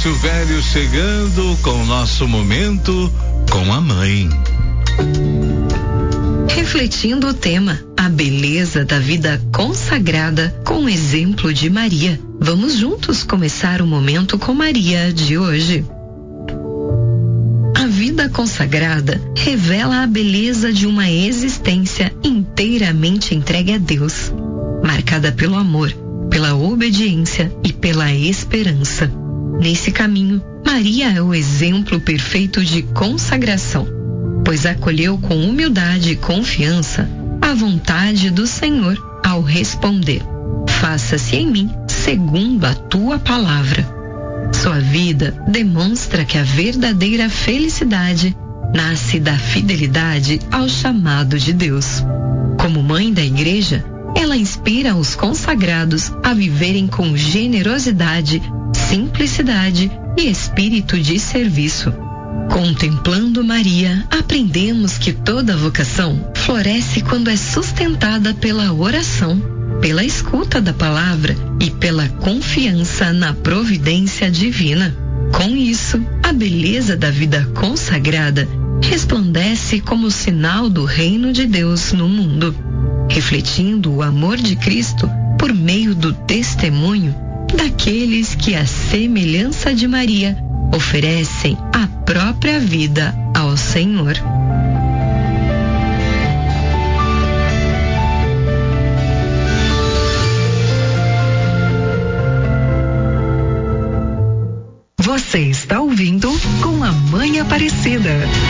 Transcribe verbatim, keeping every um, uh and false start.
Márcio Velho chegando com o nosso momento com a mãe. Refletindo o tema, a beleza da vida consagrada com o exemplo de Maria. Vamos juntos começar o momento com Maria de hoje. A vida consagrada revela a beleza de uma existência inteiramente entregue a Deus, marcada pelo amor, pela obediência e pela esperança. Nesse caminho, Maria é o exemplo perfeito de consagração, pois acolheu com humildade e confiança a vontade do Senhor ao responder: faça-se em mim segundo a tua palavra. Sua vida demonstra que a verdadeira felicidade nasce da fidelidade ao chamado de Deus. Como mãe da Igreja, ela inspira os consagrados a viverem com generosidade, simplicidade e espírito de serviço. Contemplando Maria, aprendemos que toda vocação floresce quando é sustentada pela oração, pela escuta da palavra e pela confiança na providência divina. Com isso, a beleza da vida consagrada resplandece como sinal do reino de Deus no mundo, refletindo o amor de Cristo por meio do testemunho daqueles que, à semelhança de Maria, oferecem a própria vida ao Senhor. Você está ouvindo Com a Mãe Aparecida.